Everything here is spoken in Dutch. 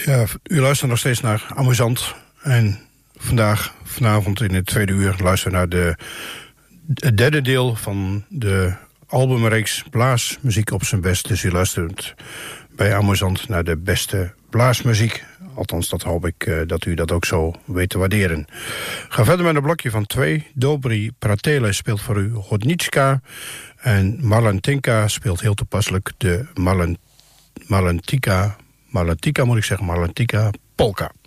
Ja, u luistert nog steeds naar Amusant. En vanavond in het tweede uur luisteren we naar het derde deel van de albumreeks Blaasmuziek op zijn best. Dus u luistert bij Amusant naar de beste blaasmuziek. Althans, dat hoop ik dat u dat ook zo weet te waarderen. Ga verder met een blokje van 2. Dobry Pratele speelt voor u Hodnitska. En Malantinka speelt heel toepasselijk de Malantika Polka.